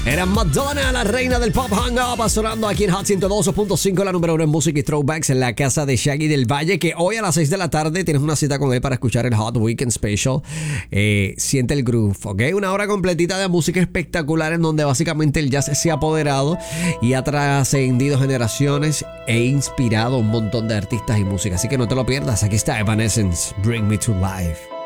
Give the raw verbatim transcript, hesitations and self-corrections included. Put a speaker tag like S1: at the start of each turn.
S1: Era Madonna, la reina del pop hang up, sonando aquí en Hot ciento dos punto cinco, la número uno en música y throwbacks en la casa de Shaggy del Valle, que hoy a las seis de la tarde tienes una cita con él para escuchar el Hot Weekend Special. Eh, siente el groove, ¿ok? Una hora completita de música espectacular en donde básicamente el jazz se ha apoderado y ha trascendido generaciones e inspirado a un montón de artistas y música. Así que no te lo pierdas, aquí está Evanescence, Bring Me to Life.